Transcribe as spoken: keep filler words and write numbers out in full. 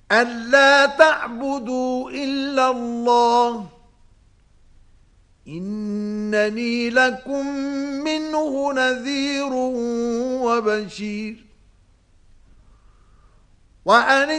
ألا تعبدوا إلا الله إنني لكم منه نذير وبشير وأن